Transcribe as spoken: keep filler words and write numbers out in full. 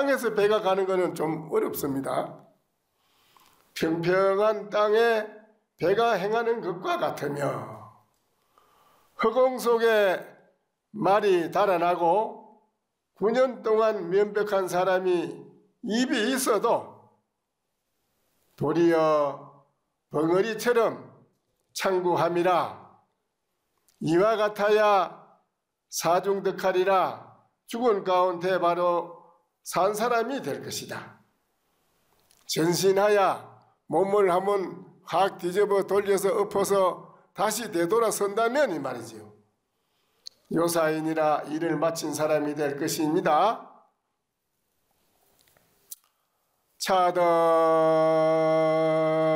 땅에서 배가 가는 것은 좀 어렵습니다. 평평한 땅에 배가 행하는 것과 같으며 허공 속에 말이 달아나고 구 년 동안 면백한 사람이 입이 있어도 도리어 벙어리처럼 창구함이라. 이와 같아야 사중득하리라. 죽은 가운데 바로 산 사람이 될 것이다. 전신하여 몸을 한번 확 뒤집어 돌려서 엎어서 다시 되돌아선다면 이 말이지요. 요사인이라 일을 마친 사람이 될 것입니다. 차더